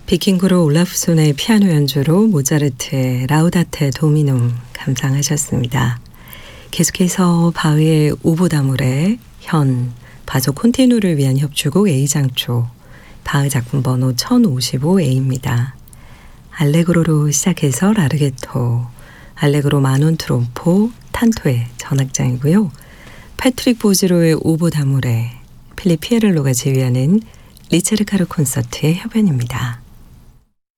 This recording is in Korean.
비킹그로 올라프손의 피아노 연주로 모차르트의 라우다테 도미눔 감상하셨습니다. 계속해서 바흐의 오보다물의 현, 바소 콘티누를 위한 협주곡 A장조, 바흐 작품 번호 1055A입니다. 알레그로로 시작해서 라르게토, 알레그로 마논 트롬포, 탄토의 전악장이고요. 패트릭 보즈로의 오보다물의 필립 피에를로가 지휘하는 리체르카르 콘서트의 협연입니다.